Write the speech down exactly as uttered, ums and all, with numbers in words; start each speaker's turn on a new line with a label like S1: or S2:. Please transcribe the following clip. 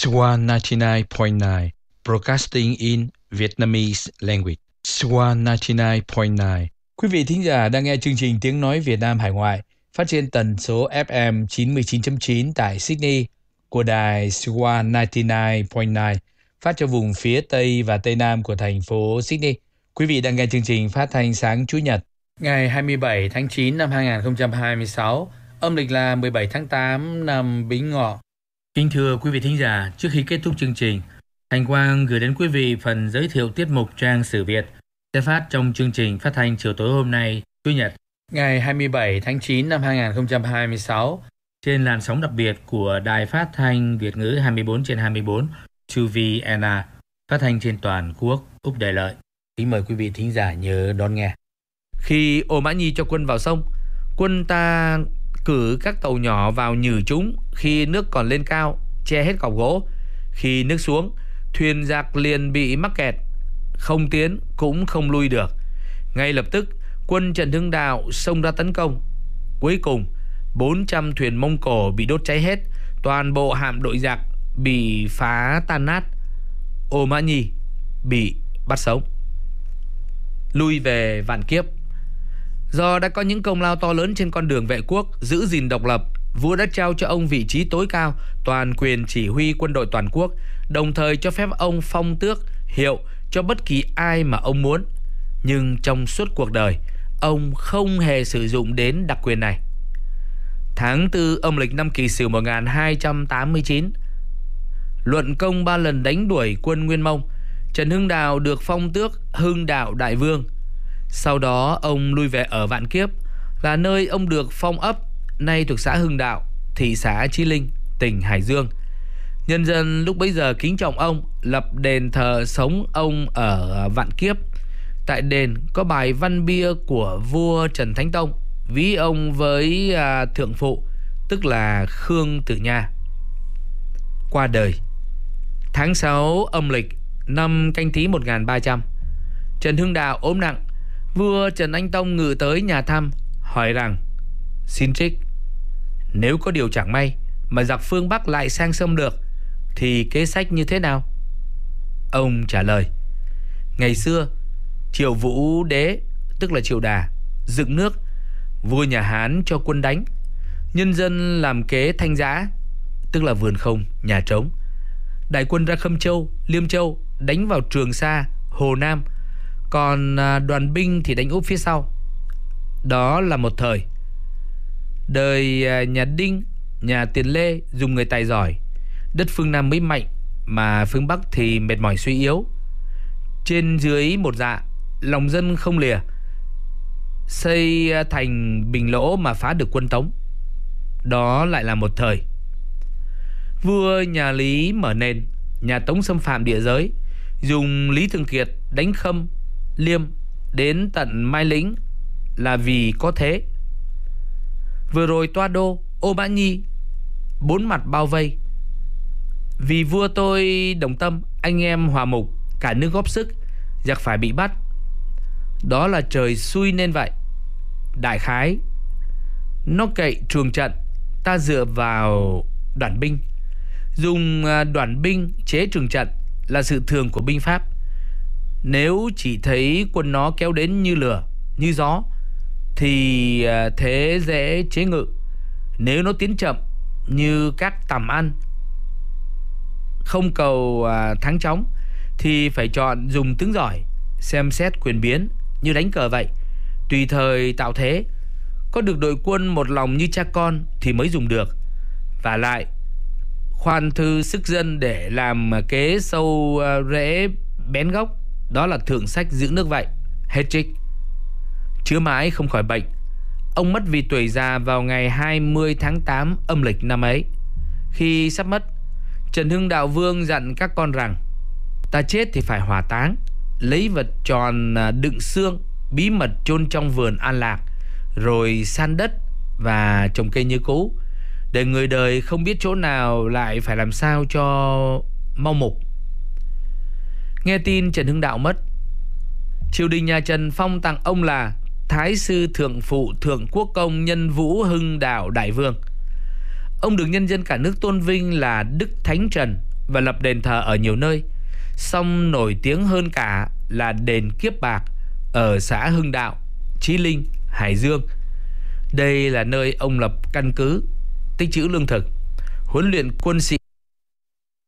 S1: Swan chín mươi chín point chín Broadcasting in Vietnamese Language. Swan chín mươi chín point chín. Quý vị thính giả đang nghe chương trình Tiếng Nói Việt Nam Hải Ngoại phát trên tần số ép em chín mươi chín chấm chín tại Sydney của đài Swan chín mươi chín point chín phát cho vùng phía Tây và Tây Nam của thành phố Sydney. Quý vị đang nghe chương trình phát thanh sáng Chủ nhật ngày hai mươi bảy tháng chín năm hai nghìn không trăm hai mươi sáu, âm lịch là mười bảy tháng tám năm Bính Ngọ. Kính thưa quý vị thính giả, trước khi kết thúc chương trình, Thành Quang gửi đến quý vị phần giới thiệu tiết mục Trang sử Việt sẽ phát trong chương trình phát thanh chiều tối hôm nay, Chủ nhật, ngày hai mươi bảy tháng chín năm hai nghìn không trăm hai mươi sáu, trên làn sóng đặc biệt của Đài Phát thanh Việt ngữ hai mươi bốn trên hai mươi bốn hai vê en a, phát thanh trên toàn quốc Úc Đại Lợi. Kính mời quý vị thính giả nhớ đón nghe. Khi Ô Mã Nhi cho quân vào sông, quân ta cử các tàu nhỏ vào nhử chúng khi nước còn lên cao, che hết cọc gỗ. Khi nước xuống, thuyền giặc liền bị mắc kẹt, không tiến cũng không lui được. Ngay lập tức, quân Trần Hưng Đạo xông ra tấn công. Cuối cùng, bốn trăm thuyền Mông Cổ bị đốt cháy hết, toàn bộ hạm đội giặc bị phá tan nát. Ô Mã Nhi bị bắt sống, lui về Vạn Kiếp. Do đã có những công lao to lớn trên con đường vệ quốc, giữ gìn độc lập, vua đã trao cho ông vị trí tối cao, toàn quyền chỉ huy quân đội toàn quốc, đồng thời cho phép ông phong tước, hiệu cho bất kỳ ai mà ông muốn. Nhưng trong suốt cuộc đời, ông không hề sử dụng đến đặc quyền này. Tháng tư âm lịch năm Kỷ Sửu một nghìn hai trăm tám mươi chín, luận công ba lần đánh đuổi quân Nguyên Mông, Trần Hưng Đạo được phong tước Hưng Đạo Đại Vương. Sau đó ông lui về ở Vạn Kiếp, là nơi ông được phong ấp, nay thuộc xã Hưng Đạo, thị xã Chí Linh, tỉnh Hải Dương. Nhân dân lúc bấy giờ kính trọng ông, lập đền thờ sống ông ở Vạn Kiếp. Tại đền có bài văn bia của vua Trần Thánh Tông, ví ông với à, thượng phụ, tức là Khương Tử Nha. Qua đời tháng sáu âm lịch năm Canh Tý một nghìn ba trăm, Trần Hưng Đạo ốm nặng. Vua Trần Anh Tông ngự tới nhà thăm, hỏi rằng: xin trích, nếu có điều chẳng may mà giặc phương Bắc lại sang xâm lược thì kế sách như thế nào? Ông trả lời: ngày xưa Triệu Vũ Đế, tức là Triệu Đà, dựng nước, vua nhà Hán cho quân đánh, nhân dân làm kế thanh giã, tức là vườn không, nhà trống. Đại quân ra Khâm Châu, Liêm Châu, đánh vào Trường Sa, Hồ Nam, còn đoàn binh thì đánh úp phía sau. Đó là một thời. Đời nhà Đinh, nhà Tiền Lê dùng người tài giỏi, đất phương Nam mới mạnh, mà phương Bắc thì mệt mỏi suy yếu. Trên dưới một dạ, lòng dân không lìa, xây thành Bình Lỗ mà phá được quân Tống. Đó lại là một thời. Vua nhà Lý mở nền, nhà Tống xâm phạm địa giới, dùng Lý Thường Kiệt đánh Khâm, Liêm đến tận Mai Lĩnh là vì có thế. Vừa rồi Toa Đô, Ô Mã Nhi bốn mặt bao vây. Vì vua tôi đồng tâm, anh em hòa mục, cả nước góp sức, giặc phải bị bắt. Đó là trời xui nên vậy. Đại khái nó cậy trường trận, ta dựa vào đoàn binh. Dùng đoàn binh chế trường trận là sự thường của binh pháp. Nếu chỉ thấy quân nó kéo đến như lửa, như gió thì thế dễ chế ngự. Nếu nó tiến chậm như các tầm ăn, không cầu thắng chóng, thì phải chọn dùng tướng giỏi, xem xét quyền biến như đánh cờ vậy, tùy thời tạo thế. Có được đội quân một lòng như cha con thì mới dùng được. Và lại khoan thư sức dân để làm kế sâu rễ bén gốc, đó là thượng sách giữ nước vậy. Hết trích. Chữa mãi không khỏi bệnh, ông mất vì tuổi già vào ngày hai mươi tháng tám âm lịch năm ấy. Khi sắp mất, Trần Hưng Đạo Vương dặn các con rằng: ta chết thì phải hỏa táng, lấy vật tròn đựng xương bí mật chôn trong vườn An Lạc, rồi san đất và trồng cây như cũ, để người đời không biết chỗ nào lại phải làm sao cho mau mục. Nghe tin Trần Hưng Đạo mất, triều đình nhà Trần phong tặng ông là Thái sư thượng phụ thượng quốc công Nhân Vũ Hưng Đạo Đại Vương. Ông được nhân dân cả nước tôn vinh là Đức Thánh Trần,
S2: và lập đền thờ ở nhiều nơi. Song nổi tiếng hơn cả là đền Kiếp Bạc ở xã Hưng Đạo, Chí Linh, Hải Dương. Đây là nơi ông lập căn cứ, tích trữ lương thực, huấn luyện quân sĩ